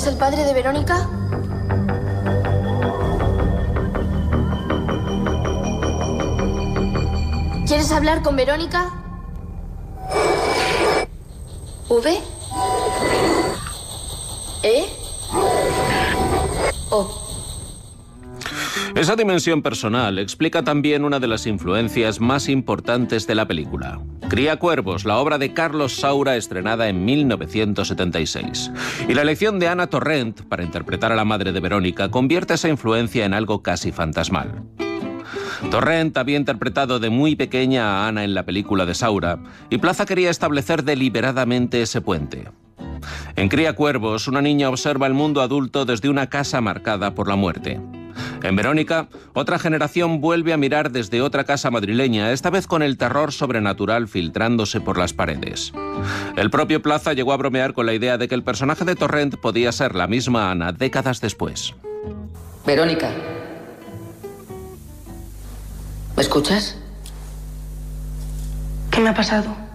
¿Es el padre de Verónica? ¿Quieres hablar con Verónica? ¿V? ¿E? O. Esa dimensión personal explica también una de las influencias más importantes de la película. Cría cuervos, la obra de Carlos Saura, estrenada en 1976. Y la elección de Anna Torrent para interpretar a la madre de Verónica convierte esa influencia en algo casi fantasmal. Torrent había interpretado de muy pequeña a Anna en la película de Saura, y Plaza quería establecer deliberadamente ese puente. En Cría cuervos, una niña observa el mundo adulto desde una casa marcada por la muerte. En Verónica, otra generación vuelve a mirar desde otra casa madrileña, esta vez con el terror sobrenatural filtrándose por las paredes. El propio Plaza llegó a bromear con la idea de que el personaje de Torrent podía ser la misma Anna décadas después. Verónica. ¿Me escuchas? ¿Qué me ha pasado?